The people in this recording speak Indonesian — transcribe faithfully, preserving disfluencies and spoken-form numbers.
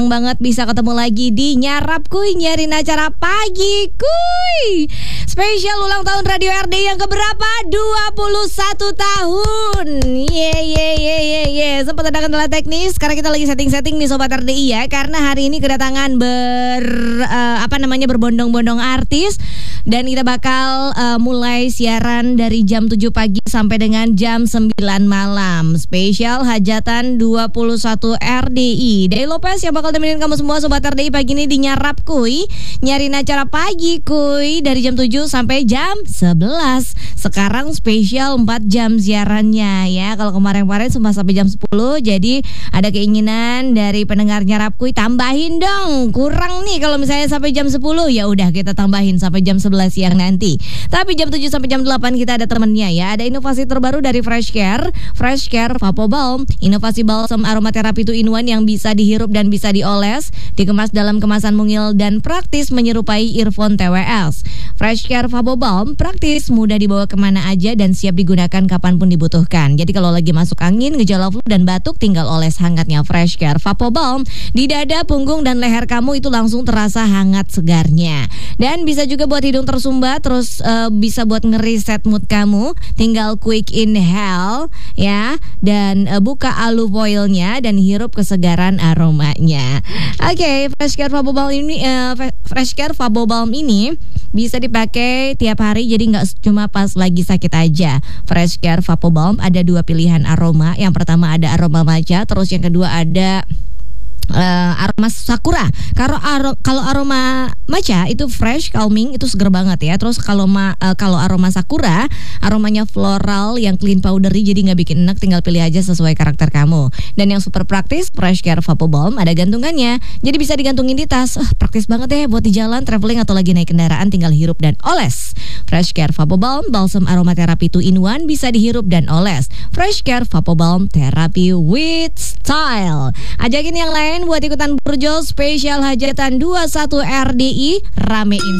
senang banget bisa ketemu lagi di Nyarap Kuy, nyarin acara pagi kuy. Spesial ulang tahun Radio R D yang keberapa? dua puluh satu tahun. Ye ye ye ye ye. Sempat ada kendala teknis karena kita lagi setting-setting nih Sobat R D I ya. Karena hari ini kedatangan ber uh, apa namanya berbondong-bondong artis. Dan kita bakal uh, mulai siaran dari jam tujuh pagi sampai dengan jam sembilan malam. Spesial hajatan dua puluh satu R D I. Dari Lopez yang bakal temenin kamu semua Sobat R D I pagi ini di Nyarap Kuy, nyariin acara pagi kuy dari jam tujuh sampai jam sebelas. Sekarang spesial empat jam siarannya ya. Kalau kemarin-kemarin cuma sampai jam sepuluh. Jadi ada keinginan dari pendengar Nyarap Kuy, tambahin dong. Kurang nih kalau misalnya sampai jam sepuluh. Ya udah kita tambahin sampai jam sebelas siang nanti. Tapi jam tujuh sampai jam delapan kita ada temennya ya. Ada inovasi terbaru dari Fresh Care, Fresh Care Vapo Balm, inovasi balsam aromaterapi two in one yang bisa dihirup dan bisa dioles, dikemas dalam kemasan mungil dan praktis menyerupai earphone T W S. Fresh Care Vapo Balm praktis, mudah dibawa kemana aja dan siap digunakan kapanpun dibutuhkan. Jadi kalau lagi masuk angin, gejala flu dan batuk, tinggal oles hangatnya Fresh Care Vapo Balm di dada, punggung dan leher kamu, itu langsung terasa hangat segarnya. Dan bisa juga buat hidung tersumbat, terus uh, bisa buat ngeriset mood kamu. Tinggal quick inhale ya, dan uh, buka alufoilnya dan hirup kesegaran aromanya. Oke, okay, Fresh Care Vapo Balm ini uh, Fresh Care Vapo Balm ini bisa dipakai tiap hari, jadi nggak cuma pas lagi sakit aja. Fresh Care Vapo Balm ada dua pilihan aroma. Yang pertama ada aroma matcha, terus yang kedua ada Uh, aroma sakura. Kalau aro, kalau aroma matcha itu fresh, calming, itu seger banget ya. Terus kalau ma, uh, kalau aroma sakura, aromanya floral yang clean powdery, jadi nggak bikin enak, tinggal pilih aja sesuai karakter kamu. Dan yang super praktis, Fresh Care Vapo Balm ada gantungannya, jadi bisa digantungin di tas. uh, Praktis banget ya buat di jalan, traveling atau lagi naik kendaraan, tinggal hirup dan oles. Fresh Care Vapo Balm balsam aromaterapi two in one, bisa dihirup dan oles. Fresh Care Vapo Balm terapi with style. Ajakin yang lain buat ikutan burjo spesial hajatan dua puluh satu R D I, ramein